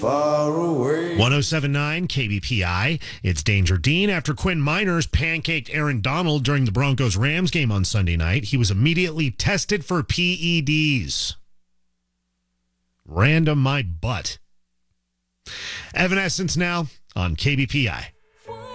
Far away. 107.9 KBPI. It's Danger Dean after Quinn Miners pancaked Aaron Donald during the Broncos-Rams game on Sunday night. He was immediately tested for PEDs. Random my butt. Evanescence now on KBPI.